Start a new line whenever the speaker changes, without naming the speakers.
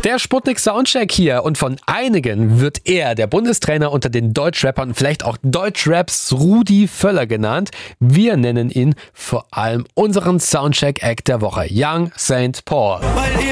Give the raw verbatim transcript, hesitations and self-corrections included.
Der Sputnik Soundcheck hier und von einigen wird er der Bundestrainer unter den Deutschrappern, vielleicht auch Deutschraps Rudi Völler genannt. Wir nennen ihn vor allem unseren Soundcheck-Act der Woche, Young Saint Paul.